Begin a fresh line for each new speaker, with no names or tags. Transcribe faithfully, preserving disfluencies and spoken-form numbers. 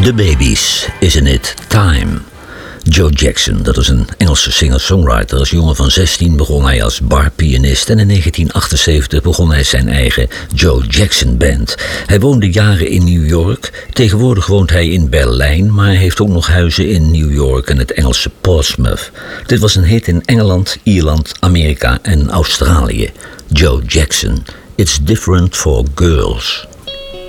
The Babies, Isn't It Time? Joe Jackson, dat is een Engelse singer-songwriter. Als jongen van zestien begon hij als barpianist en in negentien achtenzeventig begon hij zijn eigen Joe Jackson Band. Hij woonde jaren in New York. Tegenwoordig woont hij in Berlijn, maar hij heeft ook nog huizen in New York en het Engelse Portsmouth. Dit was een hit in Engeland, Ierland, Amerika en Australië. Joe Jackson, It's Different for Girls.